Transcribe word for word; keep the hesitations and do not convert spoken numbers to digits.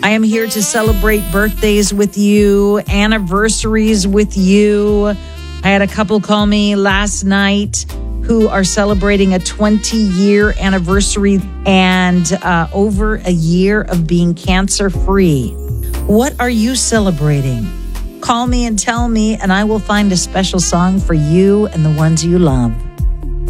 I am here to celebrate birthdays with you, anniversaries with you. I had a couple call me last night who are celebrating a twenty-year anniversary and uh, over a year of being cancer-free. What are you celebrating? Call me and tell me, and I will find a special song for you and the ones you love.